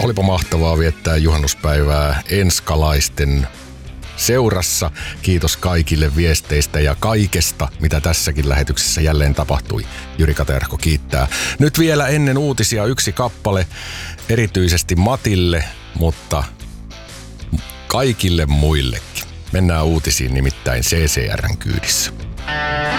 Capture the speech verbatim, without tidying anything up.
Olipa mahtavaa viettää juhannuspäivää enskalaisten seurassa. Kiitos kaikille viesteistä ja kaikesta, mitä tässäkin lähetyksessä jälleen tapahtui. Jyri Katerko kiittää. Nyt vielä ennen uutisia yksi kappale, erityisesti Matille, mutta kaikille muillekin. Mennään uutisiin nimittäin C C R:n kyydissä.